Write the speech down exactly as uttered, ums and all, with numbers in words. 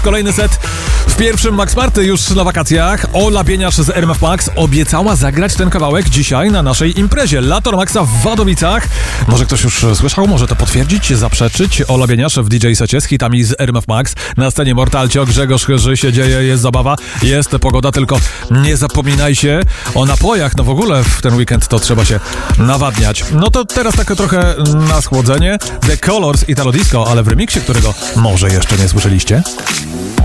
Kolejny set w pierwszym Max Party już na wakacjach. Ola Bieniasz z R M F Max obiecała zagrać ten kawałek dzisiaj na naszej imprezie Lato Maxa w Wadowicach. Może ktoś już słyszał, może to potwierdzić, zaprzeczyć. Ola Bieniasz w D J secie z hitami z R M F Max. Na scenie Mortalcio, Grzegorz Chyży, się dzieje, jest zabawa, jest pogoda, tylko nie zapominajcie o napojach. No w ogóle w ten weekend to trzeba się nawadniać. No to teraz takie trochę na schłodzenie. The Colors Italo Disco, ale w remiksie, którego może jeszcze nie słyszeliście.